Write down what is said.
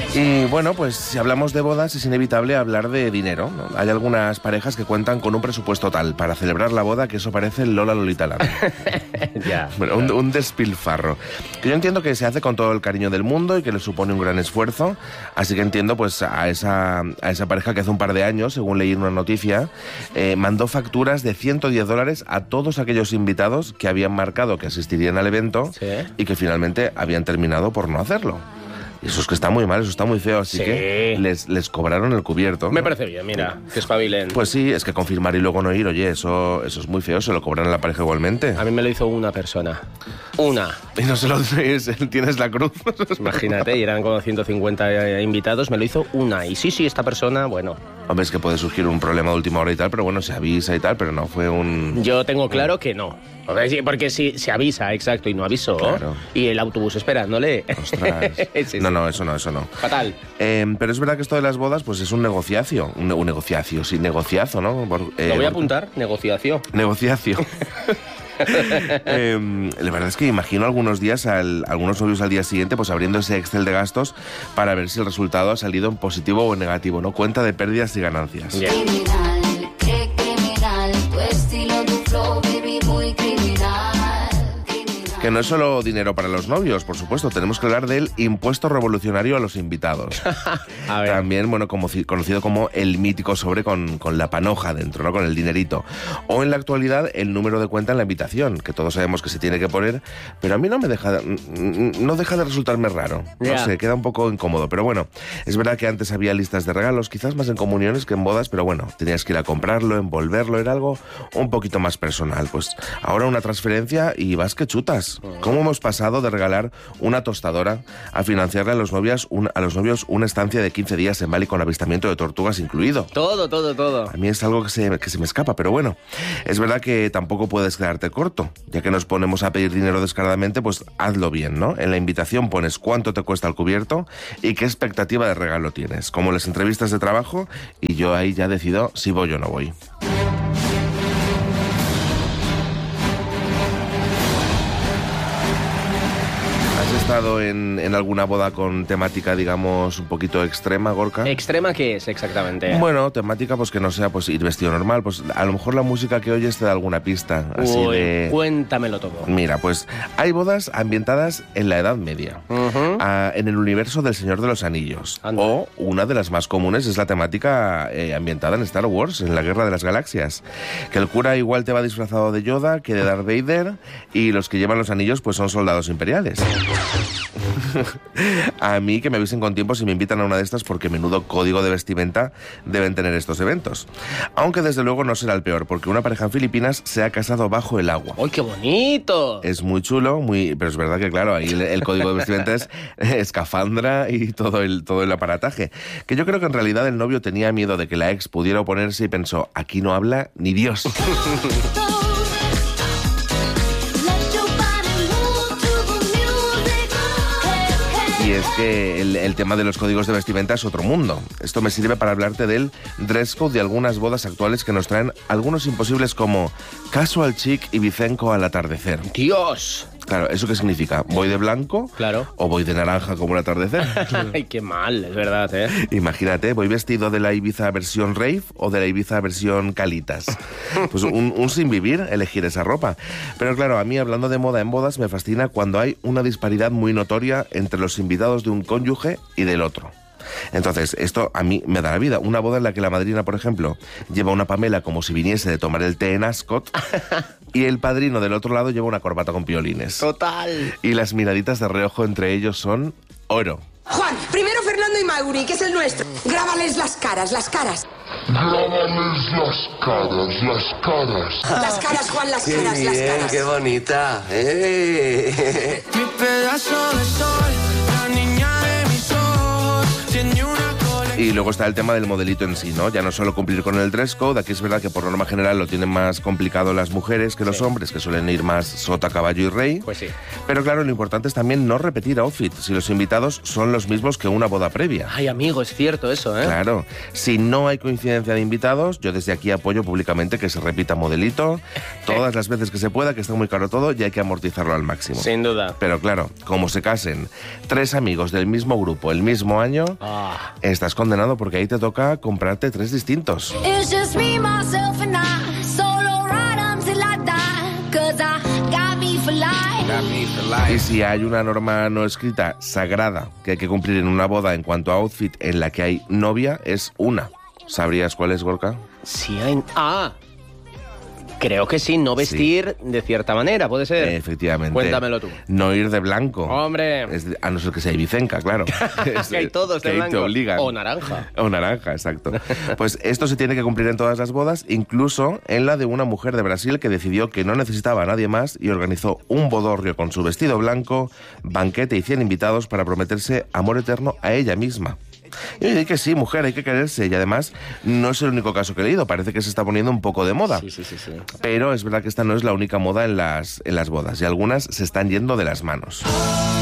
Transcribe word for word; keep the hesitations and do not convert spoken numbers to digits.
Y bueno, pues si hablamos de bodas es inevitable hablar de dinero, ¿no? Hay algunas parejas que cuentan con un presupuesto tal para celebrar la boda que eso parece el Lola Lolitaland. Ya. Bueno, un, un despilfarro. Que yo entiendo que se hace con todo el cariño del mundo y que le supone un gran esfuerzo. Así que entiendo pues a esa, a esa pareja que hace un par de años, según leí en una noticia, eh, mandó facturas de ciento diez dólares a todos aquellos invitados que habían marcado que asistirían al evento, ¿sí?, y que finalmente habían terminado por no hacerlo. Y eso es que está muy mal, eso está muy feo, así sí. que les, les cobraron el cubierto. Me parece bien, mira, que espabilen. Pues sí, es que confirmar y luego no ir, oye, eso, eso es muy feo, se lo cobran a la pareja igualmente. A mí me lo hizo una persona. Una. Y no se lo tienes la cruz. Imagínate, y eran como ciento cincuenta invitados, me lo hizo una. Y sí, sí, esta persona, bueno... Hombre, es que puede surgir un problema de última hora y tal, pero bueno, se avisa y tal, pero no fue un... Yo tengo claro que no. Porque si se avisa, exacto, y no avisó, claro, y el autobús esperándole... Ostras. sí, sí. No, no, eso no, eso no. Fatal. Eh, pero es verdad que esto de las bodas, pues es un negociacio. Un, un negociacio, sí, negociazo, ¿no? Por, eh, Lo voy a apuntar, negociacio. Negociacio. eh, la verdad es que imagino algunos días, al, algunos novios al día siguiente, pues abriendo ese Excel de gastos para ver si el resultado ha salido en positivo o en negativo, ¿no? Cuenta de pérdidas y ganancias. Yeah. Criminal, qué criminal, tu estilo, tu flow, baby, muy criminal. Que no es solo dinero para los novios, por supuesto, tenemos que hablar del impuesto revolucionario a los invitados. A ver. También, bueno, como, conocido como el mítico sobre con, con la panoja dentro, ¿no? Con el dinerito. O en la actualidad, el número de cuenta en la invitación, que todos sabemos que se tiene que poner, pero a mí no me deja, no deja de resultarme raro. No yeah. sé, queda un poco incómodo. Pero bueno, es verdad que antes había listas de regalos, quizás más en comuniones que en bodas, pero bueno, tenías que ir a comprarlo, envolverlo, era algo un poquito más personal. Pues ahora una transferencia y vas que chutas. ¿Cómo hemos pasado de regalar una tostadora a financiarle a los, novias un, a los novios una estancia de quince días en Bali con avistamiento de tortugas incluido? Todo, todo, todo. A mí es algo que se, que se me escapa, pero bueno, es verdad que tampoco puedes quedarte corto. Ya que nos ponemos a pedir dinero descaradamente, pues hazlo bien, ¿no? En la invitación pones cuánto te cuesta el cubierto y qué expectativa de regalo tienes. Como en las entrevistas de trabajo, y yo ahí ya decido si voy o no voy. ¿Estado en, en alguna boda con temática, digamos, un poquito extrema, Gorka? ¿Extrema qué es exactamente? Bueno, temática pues que no sea pues ir vestido normal, pues a lo mejor la música que oyes te da alguna pista. Así Uy, de... cuéntamelo todo. Mira, pues hay bodas ambientadas en la Edad Media, uh-huh. a, en el universo del Señor de los Anillos. Anda. O una de las más comunes es la temática eh, ambientada en Star Wars, en la Guerra de las Galaxias. Que el cura igual te va disfrazado de Yoda que de Darth Vader y los que llevan los anillos pues son soldados imperiales. A mí que me avisen con tiempo si me invitan a una de estas, porque menudo código de vestimenta deben tener estos eventos. Aunque desde luego no será el peor, porque una pareja en Filipinas se ha casado bajo el agua. ¡Ay, qué bonito! Es muy chulo, muy, pero es verdad que claro, ahí el, el código de vestimenta es escafandra y todo el, todo el aparataje. Que yo creo que en realidad el novio tenía miedo de que la ex pudiera oponerse y pensó, aquí no habla ni Dios. Y es que el, el tema de los códigos de vestimenta es otro mundo. Esto me sirve para hablarte del dress code de algunas bodas actuales que nos traen algunos imposibles como casual chic y bicenco al atardecer. ¡Dios! Claro, ¿eso qué significa? ¿Voy de blanco? Claro. ¿O voy de naranja como el atardecer? Ay, qué mal, es verdad, ¿eh? Imagínate, ¿voy vestido de la Ibiza versión rave o de la Ibiza versión calitas? Pues un, un sin vivir elegir esa ropa. Pero claro, a mí, hablando de moda en bodas, me fascina cuando hay una disparidad muy notoria entre los invitados de un cónyuge y del otro. Entonces, esto a mí me da la vida. Una boda en la que la madrina, por ejemplo, lleva una Pamela como si viniese de tomar el té en Ascot y el padrino del otro lado lleva una corbata con piolines. Total. Y las miraditas de reojo entre ellos son oro. Juan, primero Fernando y Mauri, que es el nuestro. Grábales las caras, las caras. Grábales las caras, las caras. Las caras, Juan, las qué caras, bien, las caras. Qué bonita, ¿eh? Mi pedazo de sol, la niña de mis ojos, tiene una colección. Y luego está el tema del modelito en sí, ¿no? Ya no solo cumplir con el dress code, aquí es verdad que por norma general lo tienen más complicado las mujeres que los Sí. hombres, que suelen ir más sota, caballo y rey. Pues sí. Pero claro, lo importante es también no repetir outfit si los invitados son los mismos que una boda previa. Ay, amigo, es cierto eso, ¿eh? Claro, si no hay coincidencia de invitados, yo desde aquí apoyo públicamente que se repita modelito todas las veces que se pueda, que está muy caro todo y hay que amortizarlo al máximo. Sin duda. Pero claro, como se casen tres amigos del mismo grupo el mismo año, Ah. estás condenado porque ahí te toca comprarte tres distintos. It's just me, myself and I. Solo ride until I die. Cause I got me for life. Y si hay una norma no escrita sagrada que hay que cumplir en una boda en cuanto a outfit en la que hay novia, es una. ¿Sabrías cuál es, Gorka? Sí hay... Ah, creo que sí, no vestir de cierta manera, puede ser. Efectivamente. Cuéntamelo tú. No ir de blanco. Hombre. Es de- a no ser que sea ibicenca, claro. Que hay todos de que ahí blanco. te obligan. O naranja. O naranja, exacto. Pues esto se tiene que cumplir en todas las bodas, incluso en la de una mujer de Brasil que decidió que no necesitaba a nadie más y organizó un bodorrio con su vestido blanco, banquete y cien invitados para prometerse amor eterno a ella misma. Y oye, que sí, mujer, hay que quererse. Y además, no es el único caso que he leído. Parece que se está poniendo un poco de moda. Sí, sí, sí, sí. Pero es verdad que esta no es la única moda en las, en las bodas. Y algunas se están yendo de las manos.